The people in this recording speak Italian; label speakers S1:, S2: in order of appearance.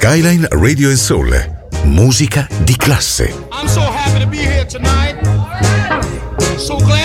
S1: Skyline Radio and Soul. Musica di classe.
S2: I'm so happy to be here tonight. So glad